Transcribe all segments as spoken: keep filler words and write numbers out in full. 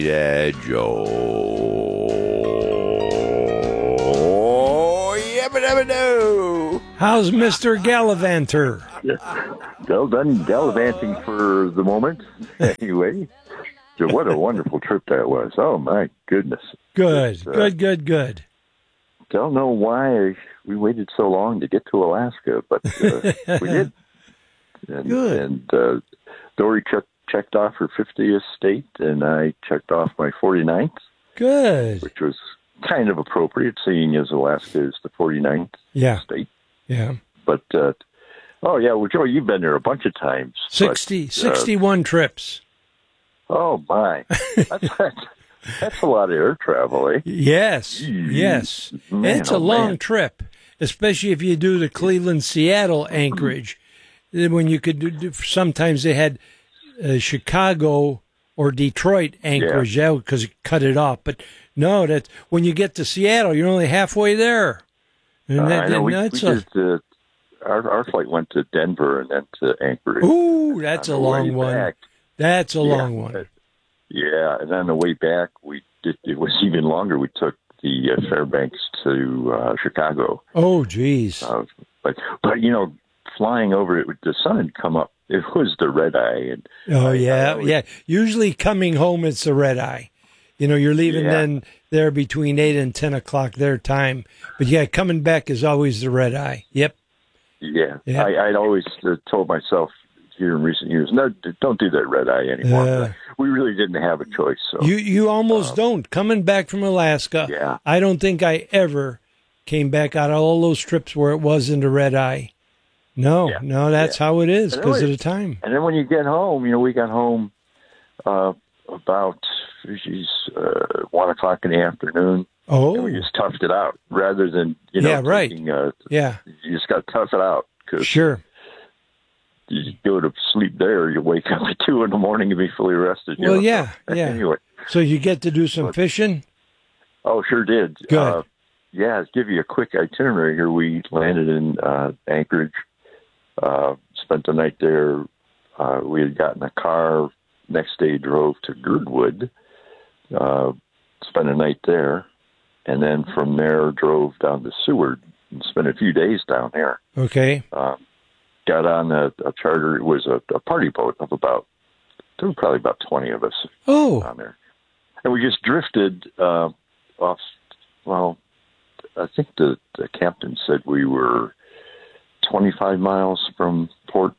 Yeah, Joe. Yabba dabba doo. How's Mister Gallivanter? Well done gallivanting for the moment. Anyway, so what a wonderful trip that was. Oh, my goodness. Good, uh, good, good, good. Don't know why we waited so long to get to Alaska, but uh, we did. And, Good. And uh, Dory check, checked off her fiftieth state, and I checked off my forty-ninth, Good. which was kind of appropriate, seeing as Alaska is the forty-ninth Yeah, state. yeah. But, uh, oh, yeah, well, Joe, you've been there a bunch of times. sixty, but, uh, sixty-one trips. Oh, my. That's, that's, that's a lot of air travel, eh? Yes, yes. Man, It's a oh, long man. trip, especially if you do the Cleveland, Seattle, Anchorage. Then when you could do, do sometimes they had uh, Chicago or Detroit Anchorage because it cut it off. But no, that when you get to Seattle, you're only halfway there. And Uh, that, I know. We, we that's a, just, uh, our, our flight went to Denver and then to Anchorage. ooh, that's a On the way long one. back- That's a Yeah, long one. uh, Yeah, and on the way back, we did, it was even longer. We took the uh, Fairbanks to uh, Chicago. Oh, geez. Uh, but, but, you know, flying over it, the sun had come up. It was the red eye. And Oh, I- yeah, I always- yeah. Usually coming home, it's the red eye. You know, you're leaving Yeah. then there between eight and ten o'clock their time. But yeah, coming back is always the red eye. Yep. Yeah, Yeah. I, I'd always uh, told myself here in recent years, no, d- don't do that red eye anymore. Uh, But we really didn't have a choice. So You you almost don't. Coming back from Alaska, Yeah. I don't think I ever came back out of all those trips where it was in the red eye. No, Yeah. no, that's Yeah. how it is And because of always- the time. And then when you get home, you know, we got home uh, about geez, uh, one o'clock in the afternoon. Oh, And we just toughed it out rather than, you know, Yeah, right. taking, uh, yeah, you just got to tough it out because sure. you go to sleep there, you wake up at two in the morning and be fully rested. you Well, know, yeah, so, yeah. Anyway, So you get to do some But- fishing? oh, sure did. Good. Uh, yeah, to give you a quick itinerary here, we landed in uh, Anchorage, uh, spent the night there. Uh, we had gotten a car. Next day, drove to Girdwood, uh, spent a night there, and then from there drove down to Seward and spent a few days down there. Okay. Uh, got on a, a charter. It was a, a party boat of about, there were probably about twenty of us Oh, on there. And we just drifted uh, off, well, I think the, the captain said we were twenty-five miles from port.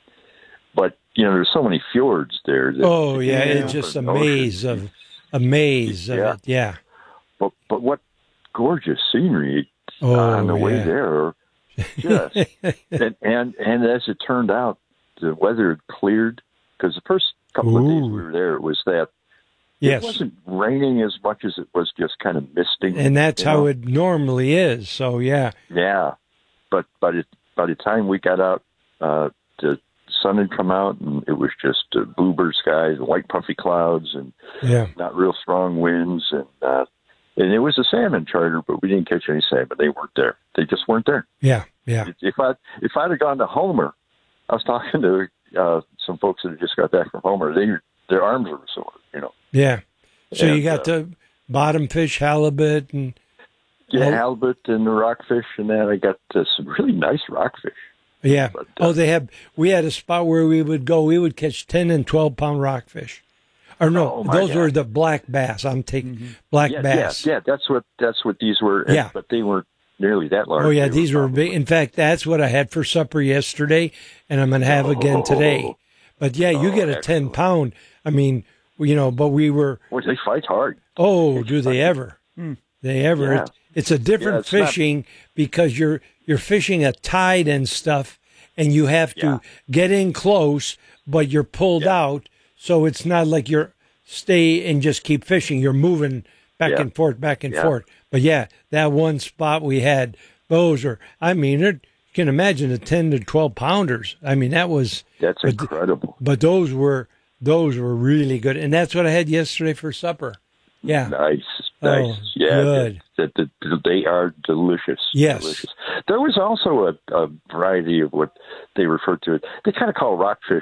But, you know, there's so many fjords there. That oh yeah, you know, it's just a an ocean. maze of a maze of Yeah. it. Yeah. But, but what gorgeous scenery Oh, on the way yeah. there. Just, and, and, and as it turned out, the weather had cleared because the first couple of days Ooh. we were there, it was that Yes. it wasn't raining as much as it was just kind of misting. And that's you how know? it normally is. So yeah. Yeah, but by the by the time we got out, uh, the sun had come out, and it was just uh, bluebird skies, white puffy clouds, and Yeah. not real strong winds, and uh, and it was a salmon charter, but we didn't catch any salmon. They weren't there. They just weren't there. Yeah. Yeah. If I if I'd have gone to Homer, I was talking to uh, some folks that had just got back from Homer. They their arms were sore, you know. Yeah. So you And, got uh, the bottom fish, halibut, and Yeah, Oh. halibut and the rockfish, and then I got uh, some really nice rockfish. yeah. But, uh, Oh, they have. We had a spot where we would go. We would catch ten and twelve pound rockfish. Or no, Oh, my those God. were the black bass. I'm taking black yeah, bass. yeah, yeah. That's what that's what these were. and- Yeah. but they weren't nearly that large. Oh yeah, They these were probably- big. In fact, that's what I had for supper yesterday, and I'm gonna have again today. But yeah, you Oh, get a ten excellent. pound. I mean, you know, but we were. Boy, they fight hard. Oh, do they ever? They ever? Yeah. It, it's a different Yeah, it's not- fishing because you're you're fishing a tide and stuff, and you have to Yeah. get in close, but you're pulled Yeah. out, so it's not like you're stay and just keep fishing. You're moving back Yeah. and forth, back and Yeah. forth. But yeah, that one spot we had, those are. I mean, it, you can imagine the ten to twelve pounders. I mean, that was. That's but, incredible. But those were those were really good, and that's what I had yesterday for supper. Yeah. Nice, Oh, nice. yeah, good. That the, the, they are delicious. Yes. delicious. There was also a, a variety of what they refer to. They kind of call rockfish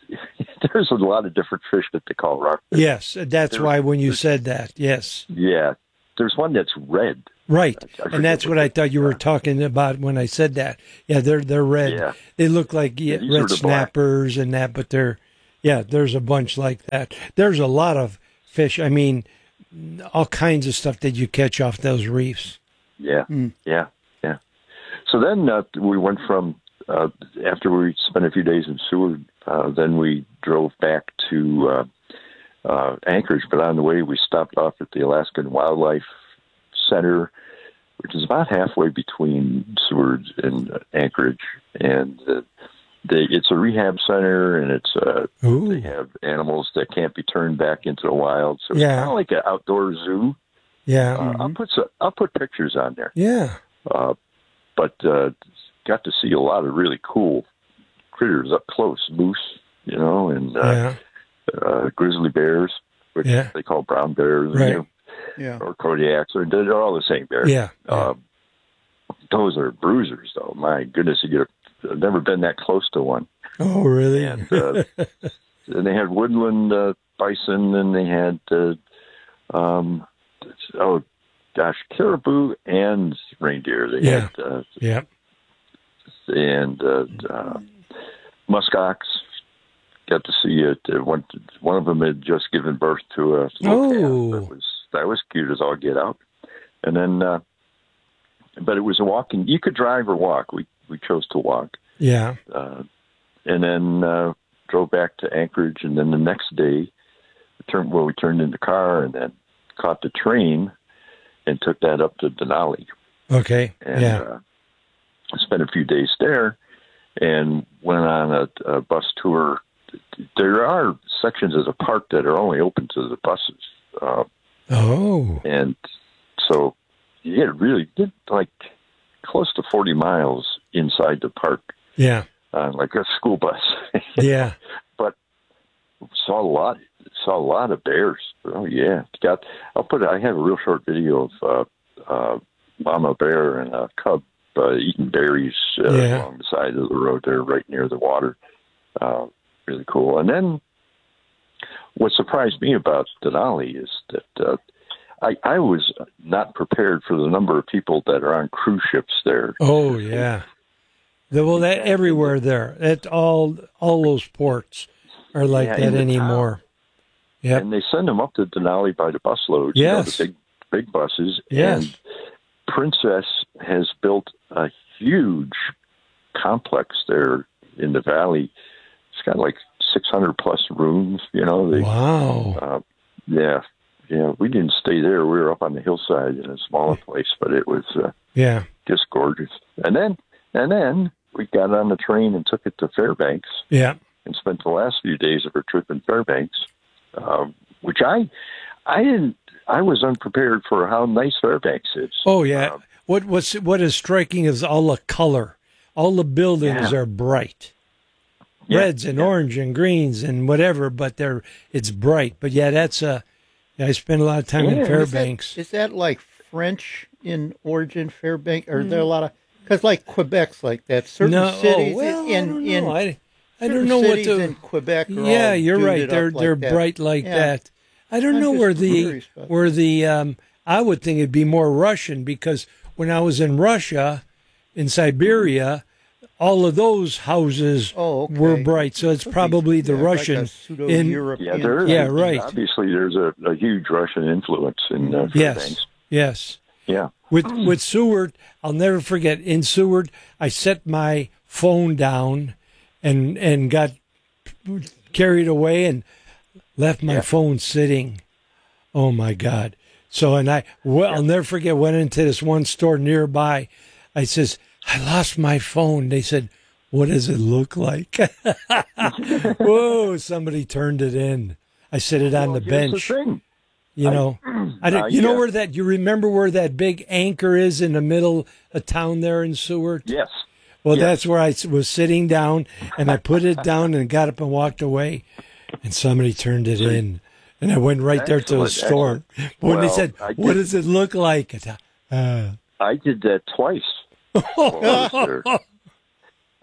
there's a lot of different fish that they call rockfish. Yes, that's There- why when you said that, yes. Yeah, there's one that's red. Right, I forget and that's what what I they- thought you were talking about when I said that. Yeah, they're they're red. Yeah. They look like yeah, These are red the black. snappers and that, but they're yeah. There's a bunch like that. There's a lot of fish. I mean, all kinds of stuff that you catch off those reefs. Yeah, yeah, yeah. So then uh, we went from uh, after we spent a few days in Seward. Uh, then we drove back to uh, uh, Anchorage, but on the way we stopped off at the Alaskan Wildlife Center, which is about halfway between Seward and uh, Anchorage, and uh, they, it's a rehab center, and it's uh, Ooh. they have animals that can't be turned back into the wild. So Yeah. it's kind of like an outdoor zoo. Yeah, Uh, I'll put some, I'll put pictures on there. yeah, Uh, but uh, got to see a lot of really cool critters up close, moose, you know, and uh, yeah, uh, grizzly bears, which Yeah. they call brown bears, Right. you know, Yeah. or Kodiaks, or they're all the same bear. yeah. yeah. Uh, those are bruisers, though. My goodness, you get. A, I've never been that close to one. Oh, really? And, uh, and they had woodland uh, bison, and they had uh, um, oh gosh, caribou and reindeer. They Yeah. had uh, yeah. and uh, uh, muskox. Got to see it. Uh, one one of them had just given birth to a little Oh. calf. That was that was cute as all get out. And then, uh, but it was a walking. You could drive or walk. We we chose to walk. Yeah. Uh, and then uh, drove back to Anchorage. And then the next day, we turned well, we turned in the car and then caught the train and took that up to Denali. Okay. And yeah. uh, spent a few days there and went on a, a bus tour. There are sections of the park that are only open to the buses. Uh, Oh. and so you had really did like close to forty miles inside the park Yeah. on like a school bus. Yeah. But saw a lot, saw a lot of bears. Oh yeah, got. I'll put. I have a real short video of uh, uh, mama bear and a cub uh, eating berries uh, Yeah. along the side of the road there, right near the water. Uh, really cool. And then what surprised me about Denali is that uh, I, I was not prepared for the number of people that are on cruise ships there. Oh, yeah. The, well, that everywhere there. That all all those ports are like Yeah, that in the anymore. Yep. And they send them up to Denali by the busloads. Yes. You know, the big, big buses. Yes. And Princess has built a huge complex there in the valley. It's got like six hundred plus rooms, you know. They, Wow. uh, yeah. Yeah. We didn't stay there. We were up on the hillside in a smaller place, but it was uh, Yeah. just gorgeous. And then, and then we got on the train and took it to Fairbanks Yeah. and spent the last few days of our trip in Fairbanks, um, which I, I didn't, I was unprepared for how nice Fairbanks is. Oh, yeah. Um, what what's what is striking is all the color. All the buildings Yeah. are bright. Yeah, Reds and orange and greens and whatever, but they're it's bright. But yeah, that's a. I spent a lot of time Yeah. in Is that- Fairbanks. Is that like French in origin, Fairbanks? Or are there a lot of because like Quebec's like that? Certain no, cities oh, well, in I don't in know. I, I certain don't know what cities to. in Quebec. Are Yeah, all you're right. duded They're up like they're that. bright like Yeah. that. I don't I'm know just where the curious about where the um, I would think it'd be more Russian because when I was in Russia, in Siberia, all of those houses Oh, okay. were bright. So it's Could be, probably the yeah, like a Russian in pseudo-European. yeah, there, Yeah, right. Obviously, there's a, a huge Russian influence in uh, yes, Fairbanks. yes. Yeah. With with Seward, I'll never forget. In Seward, I set my phone down, and and got carried away and left my Yeah. phone sitting. Oh my God! So and I, well, I'll never forget. Went into this one store nearby. I says, I lost my phone. They said, what does it look like? Whoa! Somebody turned it in. I set it on Well, the here's bench. The thing. You know, I don't, uh, you know yeah. where that, you remember where that big anchor is in the middle of town there in Seward? Yes. Well, yes. that's where I s- was sitting down and I put it down and got up and walked away and somebody turned it in and I went right there to the Excellent, store. When they Well, said, I what did- does it look like? I thought, Uh, I did that twice. while I was there.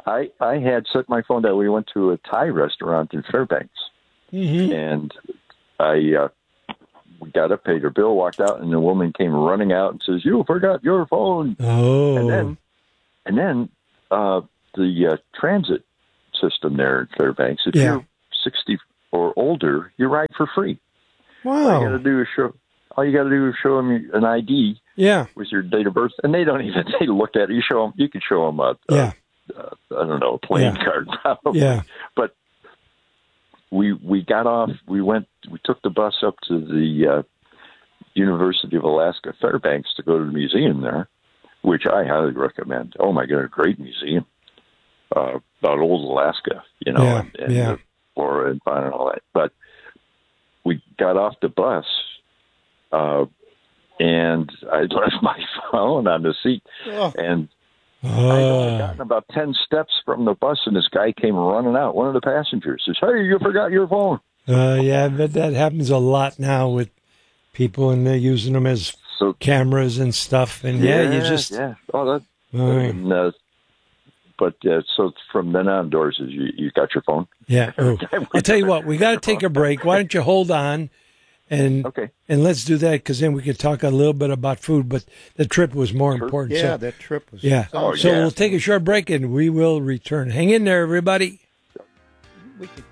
I I had set my phone down. We went to a Thai restaurant in Fairbanks, Mm-hmm. and I uh, we got up, paid our bill, walked out, and the woman came running out and says, "You forgot your phone." Oh. And then, and then uh, the uh, transit system there in Fairbanks. If Yeah. you're sixty or older, you ride for free. All you got to Wow. do is show. All you got to do is show them an I D Yeah. with your date of birth, and they don't even they look at it. You show them. You can show them a, a Yeah. uh, I don't know, a playing Yeah. card probably. Yeah. But we we got off. We went. We took the bus up to the uh, University of Alaska Fairbanks to go to the museum there, which I highly recommend. Oh my God, a great museum uh, about old Alaska, you know, Yeah, and, and yeah. the flora and fauna and all that. But we got off the bus. Uh, and I left my phone on the seat, Oh. and I had Oh. gotten about ten steps from the bus, and this guy came running out. One of the passengers says, "Hey, you forgot your phone." Uh, yeah, but that happens a lot now with people, and they're using them as So cameras and stuff. And yeah, you just yeah. Oh, that. uh, And, uh, but uh, so from then on, Doris, is you you got your phone? yeah. Oh. I'll tell you what, we got to take a break. Why don't you hold on, and Okay. and let's do that, because then we can talk a little bit about food. But the trip was more important. Yeah, so, that trip was. yeah. Oh, so yeah. we'll take a short break, and we will return. Hang in there, everybody. We could,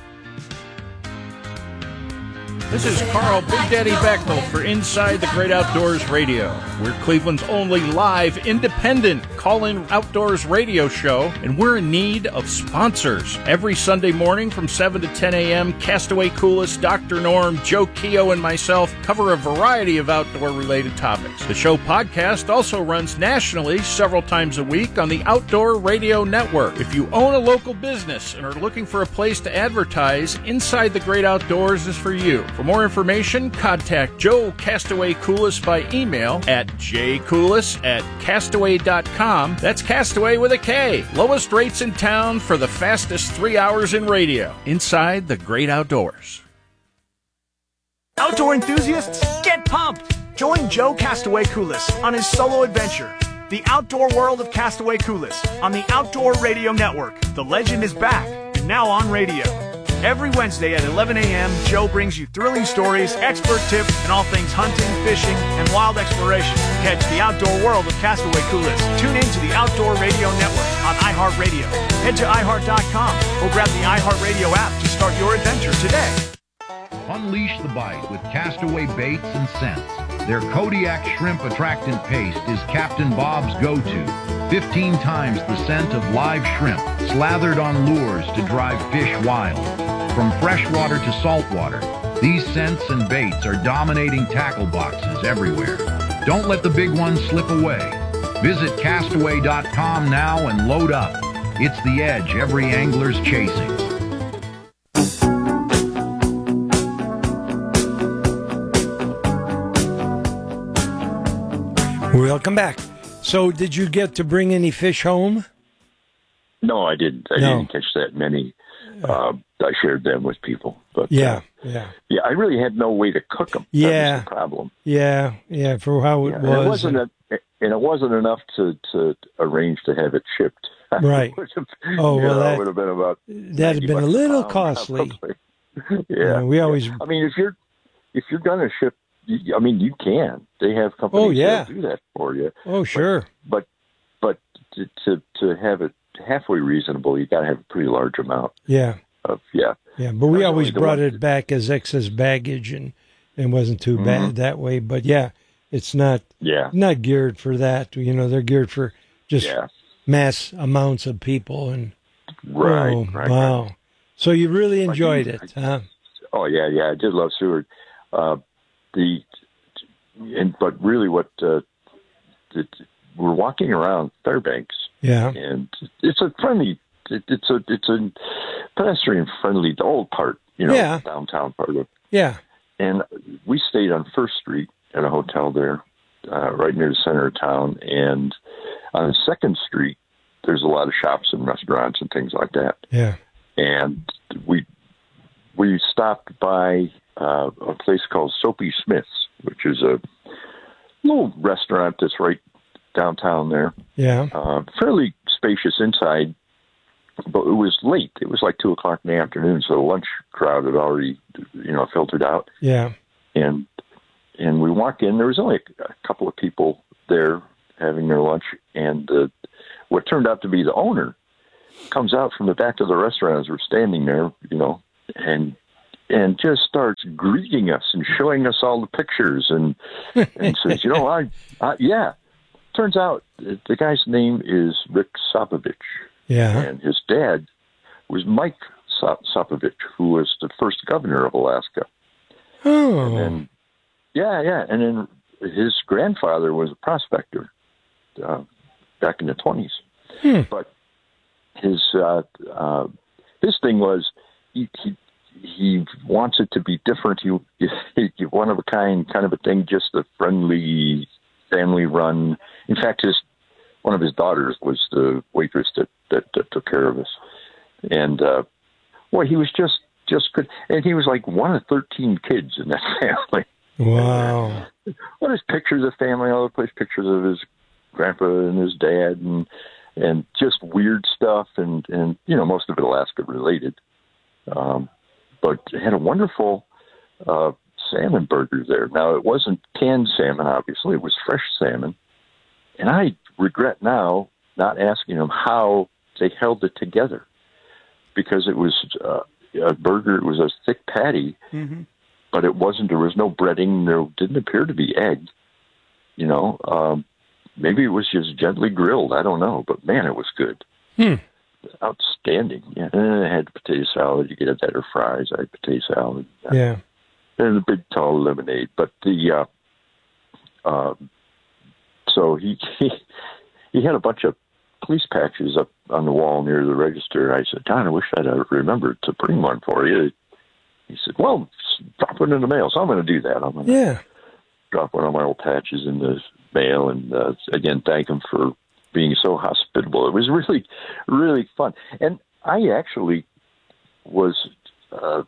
This is Carl Big Daddy Beckle for Inside the Great Outdoors Radio. We're Cleveland's only live, independent call-in outdoors radio show, and we're in need of sponsors. Every Sunday morning from seven to ten a.m., Castaway Coolest, Doctor Norm, Joe Keogh, and myself cover a variety of outdoor-related topics. The show podcast also runs nationally several times a week on the Outdoor Radio Network. If you own a local business and are looking for a place to advertise, Inside the Great Outdoors is for you. For more information, contact Joe Castaway Coolest by email at jcoolis at castaway dot com. That's Castaway with a K. Lowest rates in town for the fastest three hours in radio. Inside the Great Outdoors. Outdoor enthusiasts, get pumped! Join Joe Castaway Coolis on his solo adventure, The Outdoor World of Castaway Coolis, on the Outdoor Radio Network. The legend is back, and now on radio. Every Wednesday at eleven a.m., Joe brings you thrilling stories, expert tips, and all things hunting, fishing, and wild exploration. Catch The Outdoor World of Castaway Coolis. Tune in to the Outdoor Radio Network on iHeartRadio. Head to i heart dot com or grab the iHeartRadio app to start your adventure today. Unleash the bite with Castaway baits and scents. Their Kodiak shrimp attractant paste is Captain Bob's go-to. fifteen times the scent of live shrimp, slathered on lures to drive fish wild. From freshwater to saltwater, these scents and baits are dominating tackle boxes everywhere. Don't let the big ones slip away. Visit castaway dot com now and load up. It's the edge every angler's chasing. Welcome back. So, did you get to bring any fish home? No, I didn't. I No. didn't catch that many. Uh, I shared them with people, but Yeah, uh, yeah, yeah, I really had no way to cook them. Yeah. That was the problem. yeah, yeah. For how it Yeah, and was, it wasn't a, and it wasn't enough to, to arrange to have it shipped. Right. It would have- Oh, you well, know, that- it would have been about that'd ninety been a bucks little pound, costly. probably. yeah, Uh, we always- yeah. I mean, if you're if you're gonna ship, you, I mean, you can. They have companies Oh, yeah. that do that for you. Oh, sure. But but to to, to have it halfway reasonable, you got to have a pretty large amount Yeah, of yeah. yeah. But we Not always really the brought one- it back as excess baggage, and it wasn't too bad that way. But yeah, it's not Yeah. not geared for that. You know, they're geared for just Yeah. mass amounts of people. And Right. oh, right. wow. Right. So you really enjoyed I- it, huh? Oh yeah, yeah. I did love Seward. Uh, the and but really, what uh, the, we're walking around Fairbanks, Yeah, and it's a friendly. It, it's a it's a pedestrian friendly old part, you know, Yeah. downtown part of it. yeah, And we stayed on First Street at a hotel there, uh, right near the center of town. And on Second Street, there's a lot of shops and restaurants and things like that. yeah. And we we stopped by uh, a place called Soapy Smith's, which is a little restaurant that's right downtown there. Yeah, Uh, fairly spacious inside, but it was late. It was like two o'clock in the afternoon, so the lunch crowd had already, you know, filtered out. Yeah. And and we walk in. There was only a, a couple of people there having their lunch, and uh, what turned out to be the owner comes out from the back of the restaurant as we're standing there, you know, and and just starts greeting us and showing us all the pictures and and says, you know, I, I yeah. Turns out the guy's name is Rick Sopovich. Yeah. And his dad was Mike Sop- Sopovich, who was the first governor of Alaska. Oh. And then, yeah, yeah. And then his grandfather was a prospector uh, back in the twenties. Hmm. But his uh, uh, his thing was he, he he wants it to be different. He, he one of a kind kind of a thing, just a friendly, family run. In fact, his one of his daughters was the waitress that, that, that took care of us. And, uh, boy, he was just, just good. And he was like one of thirteen kids in that family. Wow. What is pictures of family all over the place, pictures of his grandpa and his dad and, and just weird stuff. And, and, you know, most of it Alaska related. Um, but had a wonderful, uh, salmon burger there. Now, it wasn't canned salmon, obviously. It was fresh salmon. And I regret now not asking them how they held it together, because it was uh, a burger. It was a thick patty, Mm-hmm. but it wasn't. There was no breading. There didn't appear to be egg. You know, um, maybe it was just gently grilled. I don't know, but man, it was good. Hmm. Outstanding. Yeah, and I had potato salad. You could have that or fries. I had potato salad. Yeah. And a big tall lemonade. But the uh, uh, so he, he he had a bunch of police patches up on the wall near the register. I said, Don, I wish I'd have remembered to bring one for you. He said, well, drop it in the mail. So I'm going to do that. I'm going to Yeah. drop one of my old patches in the mail, and uh, again, thank him for being so hospitable. It was really, really fun. And I actually was uh,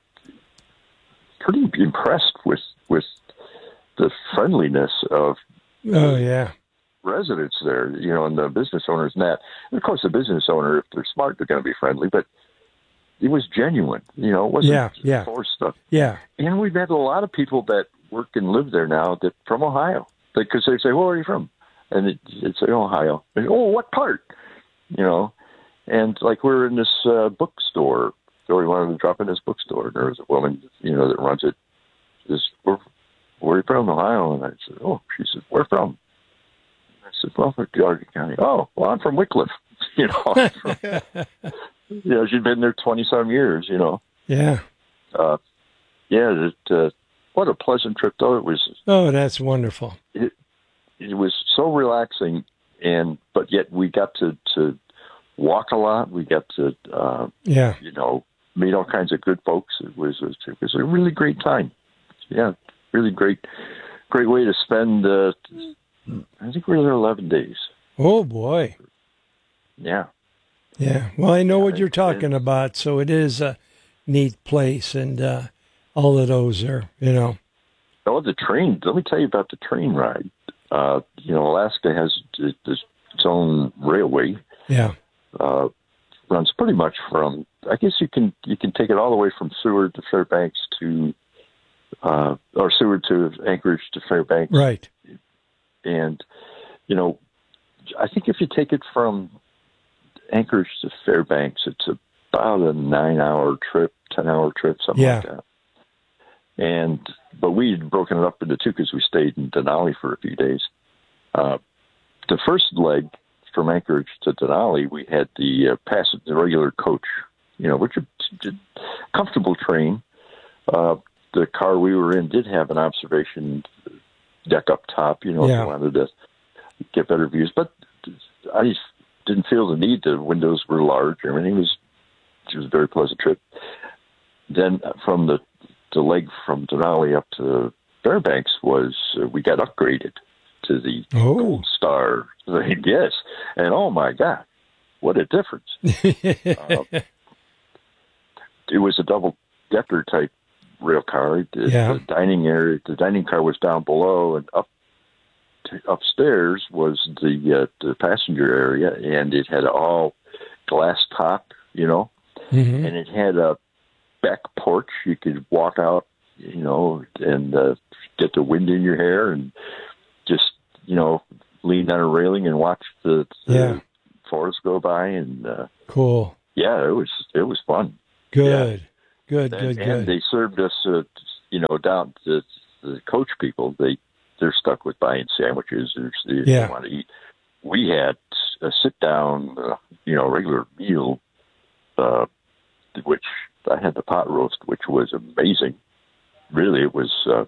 pretty impressed with, with the friendliness of Oh, yeah. residents there, you know, and the business owners and that. And of course, the business owner, if they're smart, they're going to be friendly, but it was genuine, you know, it wasn't Yeah, yeah. forced stuff. Yeah. And we've had a lot of people that work and live there now that from Ohio, because they say, well, where are you from? And it, it's say, Ohio. And, oh, what part? You know, and like we're in this uh, bookstore, so we wanted to drop in this bookstore, and there was a woman, you know, that runs it. Says, where, where are you from? Ohio. And I said, oh, she said, where from? I said, well, from Geauga County. Oh, well, I'm from Wycliffe. You know, from, you know, she'd been there twenty some years. You know, Yeah. uh, yeah. It, uh, what a pleasant trip, though. It was. Oh, that's wonderful. It, it was so relaxing, and but yet we got to to walk a lot. We got to, uh, Yeah. you know, meet all kinds of good folks. It was it was a really great time. Yeah, really great, great way to spend. Uh, I think we were there eleven days. Oh, boy. Yeah. Yeah. Well, I know what it- you're talking it's- about, so it is a neat place, and uh, all of those are, you know. Oh, the train. Let me tell you about the train ride. Uh, you know, Alaska has its its own railway. Yeah. Uh, runs pretty much from. I guess you can you can take it all the way from Seward to Fairbanks to, uh, or Seward to Anchorage to Fairbanks. Right. And you know, I think if you take it from Anchorage to Fairbanks, it's about a nine-hour trip, ten-hour trip, something Yeah. like that. And but we had broken it up into two because we stayed in Denali for a few days. Uh, the first leg from Anchorage to Denali, we had the uh, pass the regular coach, you know, which is a comfortable train. Uh, the car we were in did have an observation deck up top, you know, Yeah. if you wanted to get better views. But I just didn't feel the need. The windows were large. Everything was, it was a very pleasant trip. Then from the the leg from Denali up to Fairbanks was, uh, we got upgraded to the Oh. Gold Star. Yes. And oh my God, what a difference. uh, it was a double decker type rail car. The, Yeah. the dining area, the dining car was down below, and up to, upstairs was the uh, the passenger area, and it had all glass top you know, Mm-hmm. and it had a back porch. You could walk out, you know, and uh, get the wind in your hair and just, you know, lean on a railing and watch the, the Yeah. forest go by. And uh, Cool. yeah, it was it was fun. Good. Good, And, good, and good. they served us, uh, you know, down the, the coach people. They they're stuck with buying sandwiches or if Yeah. they want to eat. We had a sit down, uh, you know, regular meal, uh, which I had the pot roast, which was amazing. Really, it was. Uh,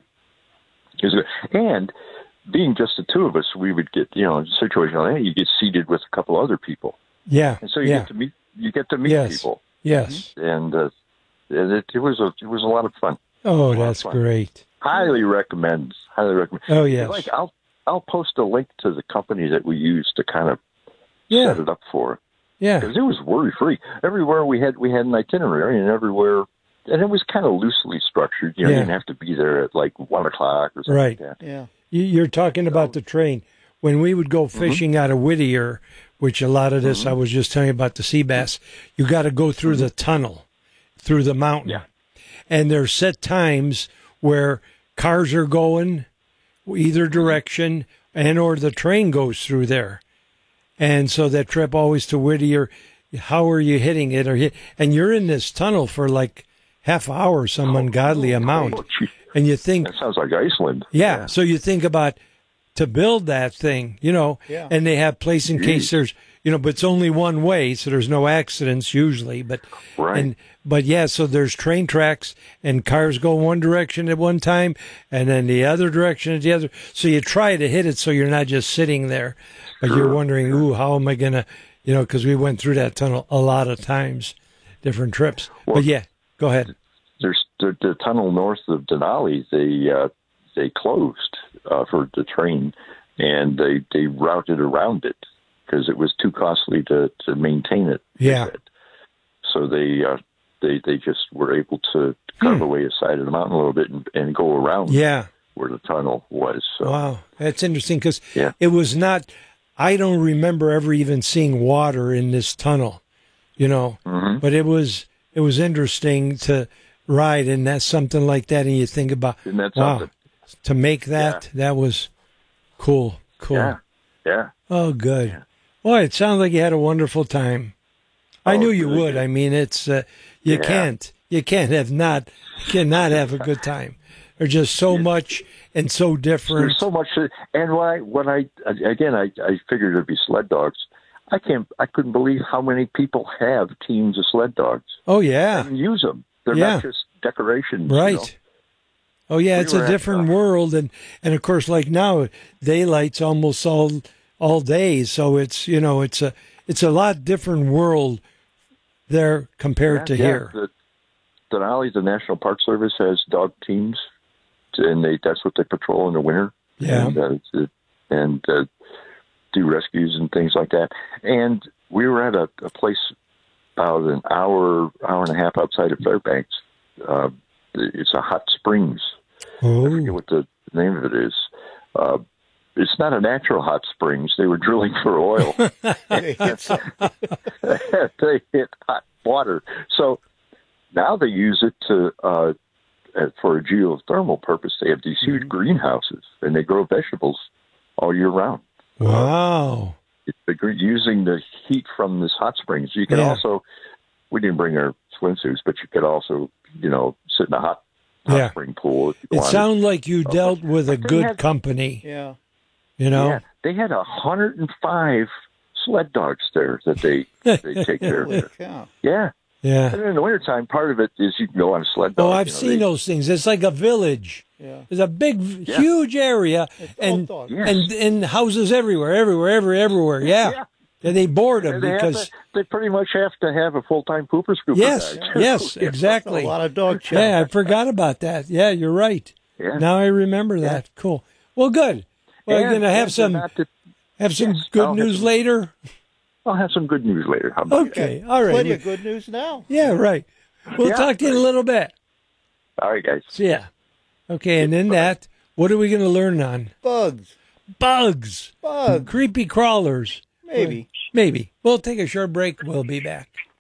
it was good. And being just the two of us, we would get, you know, in a situation like that, you get seated with a couple other people, Yeah. and so you yeah. get to meet you get to meet Yes. people, Yes. and uh, and it, it was a it was a lot of fun. Oh, of that's fun. great. Highly recommend. Highly recommend. Oh, yes. Like I'll I'll post a link to the company that we used to kind of Yeah. set it up for, Yeah. because it was worry free. Everywhere we had we had an itinerary, and everywhere, and it was kind of loosely structured. You know, Yeah. you didn't have to be there at like one o'clock or something Right. like that. Yeah. You- You're talking about the train. When we would go fishing out of Whittier, which a lot of this I was just telling you about the sea bass, you got to go through the tunnel, through the mountain. Yeah. And there's set times where cars are going either direction and or the train goes through there. And so that trip always to Whittier, how are you hitting it? Or hit, and you're in this tunnel for like half hour, some ungodly amount. Oh, gee. And you think, That sounds like Iceland. yeah. So you think about to build that thing, you know, Yeah. and they have place in case there's, you know, but it's only one way, so there's no accidents usually. But Right. and but yeah, so there's train tracks and cars go one direction at one time and then the other direction at the other. So you try to hit it so you're not just sitting there, but you're wondering, ooh, how am I gonna, you know, because we went through that tunnel a lot of times, different trips. Well, but yeah, go ahead. There's the, the tunnel north of Denali. They uh, they closed uh, for the train, and they they routed around it because it was too costly to, to maintain it. they Yeah. said. So they uh, they they just were able to carve away the side of the mountain a little bit and, and go around Yeah. where the tunnel was. So Wow, that's interesting because Yeah. it was not. I don't remember ever even seeing water in this tunnel, you know. Mhm. But it was it was interesting to ride in that something like that, and you think about Isn't that wow, something? to make that that was cool, cool. yeah, yeah. Oh, good. Boy, it sounds like you had a wonderful time. I Oh, knew you really would. good. I mean, it's uh, you Yeah. can't you can't have not you cannot have a good time. There's just so much and so different. There's so much, and when I when I again I, I figured it'd be sled dogs. I can't. I couldn't believe how many people have teams of sled dogs Oh yeah. and use them. They're Yeah. not just decorations, you Right. know. Oh yeah, We it's were a at, different uh, world, and and of course, like now, daylight's almost all all day, so it's you know it's a it's a lot different world there compared to yeah, here. The, Denali, the National Park Service has dog teams, and they that's what they patrol in the winter. Yeah. and, uh, to- and uh, do rescues and things like that. And we were at a, a place about an hour, hour and a half outside of Fairbanks. Uh, it's a hot springs. I forget Oh, what the name of it is. Uh, it's not a natural hot springs. They were drilling for oil. They hit something. They hit hot water. So now they use it to uh, uh, for a geothermal purpose. They have these huge greenhouses, and they grow vegetables all year round. wow! It's the, gre- using the heat from this hot springs. You can Yeah. also, we didn't bring our swimsuits, but you could also, you know, sit in a hot, hot Yeah. spring pool. If you It wanted. sounds like you dealt with a But they good had- company. Yeah. You know, Yeah, they had one hundred five sled dogs there that they, they take care of. Holy There. cow. Yeah. yeah. And in the wintertime, part of it is you can go on a sled dog. Oh, I've you know, seen they- those things. It's like a village. Yeah. There's a big, Yeah. huge area, It's and all dogs. Yeah. and and houses everywhere, everywhere, everywhere, everywhere. Yeah, Yeah. and they board them And they, have because to, they pretty much have to have a full-time pooper scooper yes, guy. yes, Yeah. exactly. A lot of dog chow. Yeah, I forgot about that. Yeah, you're right. Yeah. Now I remember that. Cool. Well, good. Well, you're And- gonna have and some not to- have some yes, good I'll have news some- later. I'll have some good news later. How about Okay. that? All right. Plenty of good news now. Yeah. Right. We'll Yeah, talk to you in a little bit. All right, guys. So, yeah. Okay. And then that. What are we going to learn on? Bugs. Bugs. Bugs. Creepy crawlers. Maybe. Maybe. We'll take a short break. We'll be back.